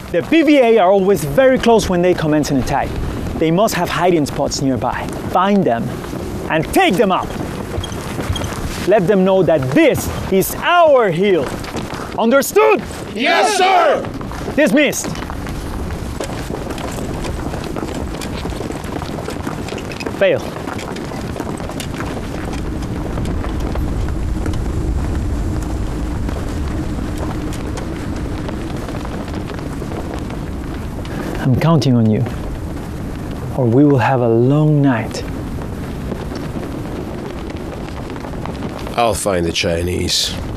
The PVA are always very close when they commence an attack. They must have hiding spots nearby. Find them and take them out. Let them know that this is our hill. Understood? Yes, sir! Dismissed. Fail. I'm counting on you, or we will have a long night. I'll find the Chinese.